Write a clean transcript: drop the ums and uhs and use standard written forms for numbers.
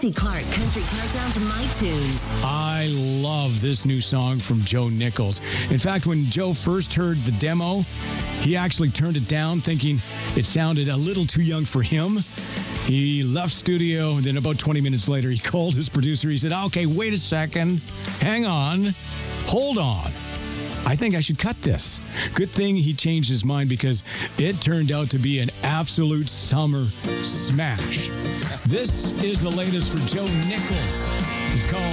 Jesse Clark Country Countdown to My Tunes. I love this new song from Joe Nichols. In fact, when Joe first heard the demo, he actually turned it down thinking it sounded a little too young for him. He left studio, and then about 20 minutes later, he called his producer. He said, okay, wait a second. Hang on. Hold on. I think I should cut this. Good thing he changed his mind because it turned out to be an absolute summer smash. This is the latest for Joe Nichols. It's called